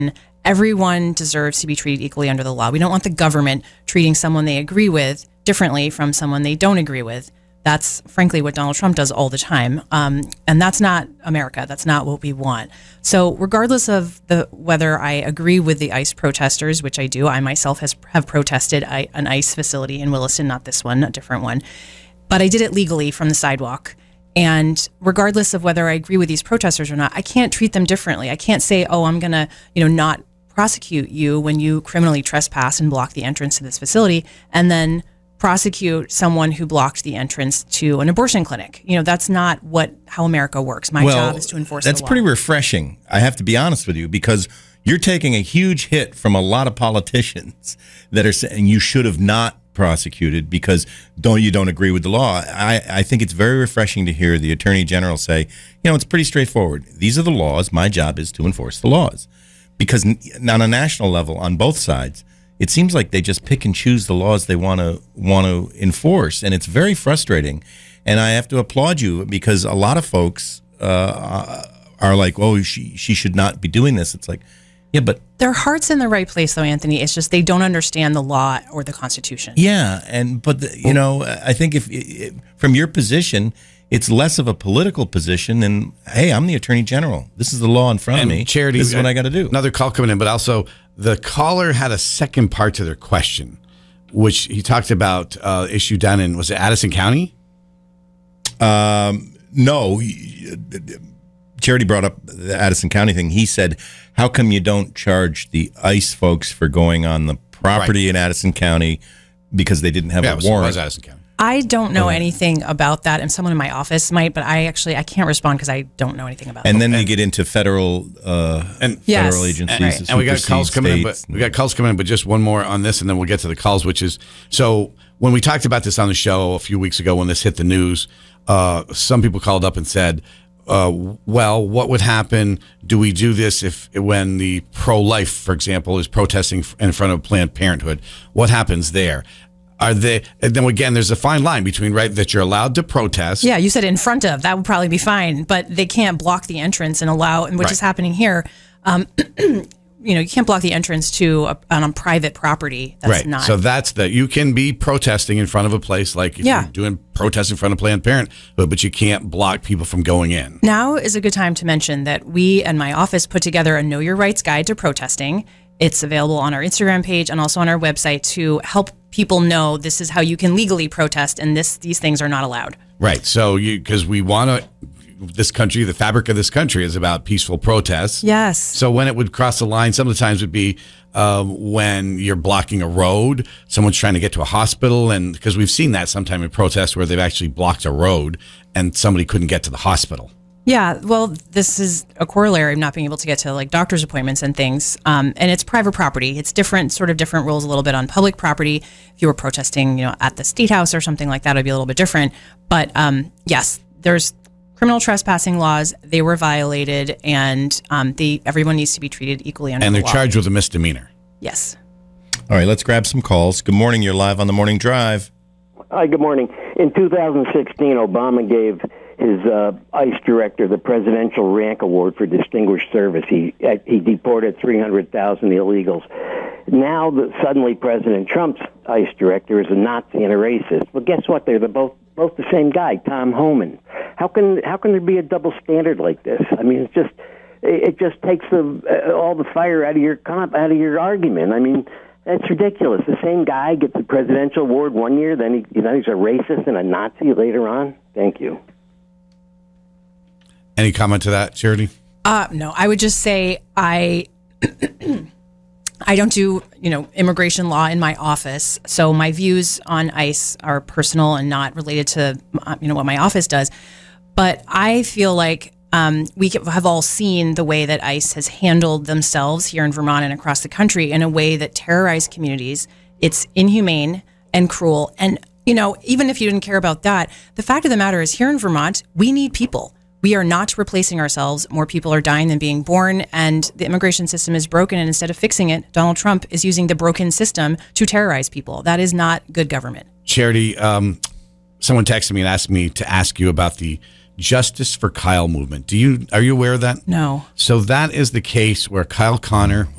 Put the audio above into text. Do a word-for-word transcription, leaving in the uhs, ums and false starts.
Everyone deserves to be treated equally under the law. We don't want the government treating someone they agree with differently from someone they don't agree with. That's frankly what Donald Trump does all the time. Um, and that's not America. That's not what we want. So regardless of the whether I agree with the ICE protesters, which I do, I myself has, have protested I, an ICE facility in Williston, not this one, a different one. But I did it legally from the sidewalk. And regardless of whether I agree with these protesters or not, I can't treat them differently. I can't say, oh, I'm going to, you know, not prosecute you when you criminally trespass and block the entrance to this facility, and then prosecute someone who blocked the entrance to an abortion clinic. You know, that's not what how America works. My well, job is to enforce the law. That's pretty refreshing, I have to be honest with you, because you're taking a huge hit from a lot of politicians that are saying you should have not prosecuted because don't you don't agree with the law. I, I think it's very refreshing to hear the Attorney General say, you know, it's pretty straightforward. These are the laws. My job is to enforce the laws. Because on a national level, on both sides, it seems like they just pick and choose the laws they want to want to enforce, and it's very frustrating. And I have to applaud you because a lot of folks uh, are like, "Oh, she she should not be doing this." It's like, yeah, but their heart's in the right place, though, Anthony. It's just they don't understand the law or the Constitution. Yeah, and but the, you know, I think if, if from your position, it's less of a political position and, hey, I'm the Attorney General. This is the law in front and of me. Charity, this is what I got to do. Another call coming in, but also the caller had a second part to their question, which he talked about uh, issue down in, was it Addison County? Um, no. Charity brought up the Addison County thing. He said, how come you don't charge the ICE folks for going on the property right. in Addison County because they didn't have yeah, a it was, warrant? It was Addison County. I don't know anything about that, and someone in my office might, but I actually I can't respond because I don't know anything about it. And then and, we get into federal uh, and yes, federal agencies. And, right. and we got calls coming in, but we got calls coming in, but just one more on this, and then we'll get to the calls, which is so when we talked about this on the show a few weeks ago when this hit the news, uh, some people called up and said, uh, well, what would happen? Do we do this if when the pro-life, for example, is protesting in front of Planned Parenthood? What happens there? Are they, and then again, there's a fine line between, right, that you're allowed to protest. Yeah, you said in front of, that would probably be fine, but they can't block the entrance and allow, which right. is happening here. Um, you know, you can't block the entrance to a, on a private property. That's right. not. So that's that. You can be protesting in front of a place like if yeah. you're doing protests in front of Planned Parenthood, but you can't block people from going in. Now is a good time to mention that we and my office put together a Know Your Rights guide to protesting. It's available on our Instagram page and also on our website to help people know this is how you can legally protest, and this these things are not allowed. Right. So you because we want to. This country, the fabric of this country is about peaceful protests. Yes. So when it would cross the line, some of the times would be um, when you're blocking a road, someone's trying to get to a hospital, and because we've seen that sometime in protests where they've actually blocked a road and somebody couldn't get to the hospital. Yeah, well, this is a corollary of not being able to get to like doctor's appointments and things. Um, and it's private property. It's different, sort of different rules a little bit on public property. If you were protesting, you know, at the State House or something like that, it'd be a little bit different. But um, yes, there's criminal trespassing laws. They were violated, and um, they everyone needs to be treated equally under the law. And they're charged with a misdemeanor. Yes. All right, let's grab some calls. Good morning. You're live on the Morning Drive. Hi, good morning. In two thousand sixteen, Obama gave his uh, ICE director the Presidential Rank Award for Distinguished Service. He uh, he deported three hundred thousand illegals. Now, the, suddenly, President Trump's ICE director is a Nazi and a racist. Well, guess what? They're the both both the same guy, Tom Homan. How can how can there be a double standard like this? I mean, it's just it just takes the uh, all the fire out of your comp, out of your argument. I mean, that's ridiculous. The same guy gets the presidential award one year, then he, you know, he's a racist and a Nazi later on. Thank you. Any comment to that, Charity? Uh, no, I would just say I I don't do, you know, immigration law in my office. So my views on ICE are personal and not related to, you know, what my office does. But I feel like um, we have all seen the way that ICE has handled themselves here in Vermont and across the country in a way that terrorized communities. It's inhumane and cruel. And, you know, even if you didn't care about that, the fact of the matter is here in Vermont, we need people. We are not replacing ourselves. More people are dying than being born, and the immigration system is broken. And instead of fixing it, Donald Trump is using the broken system to terrorize people. That is not good government. Charity, um, someone texted me and asked me to ask you about the Justice for Kyle movement. Do you are you aware of that? No. So that is the case where Kyle Connor